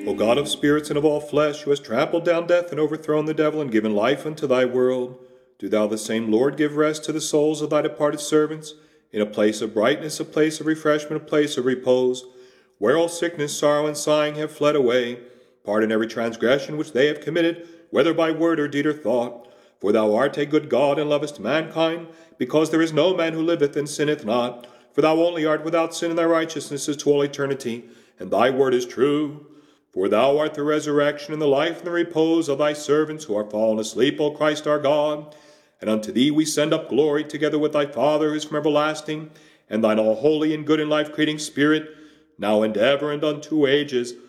O God of spirits and of all flesh, who hast trampled down death and overthrown the devil and given life unto thy world, do thou the same, Lord, give rest to the souls of thy departed servants, in a place of brightness, a place of refreshment, a place of repose, where all sickness, sorrow, and sighing have fled away. Pardon every transgression which they have committed, whether by word or deed or thought. For thou art a good God, and lovest mankind, because there is no man who liveth and sinneth not. For thou only art without sin, and thy righteousness is to all eternity, and thy word is true. For thou art the resurrection and the life and the repose of thy servants who are fallen asleep, O Christ our God. And unto thee we send up glory, together with thy Father, who is from everlasting, and thine all holy and good and life-creating Spirit, now and ever and unto ages.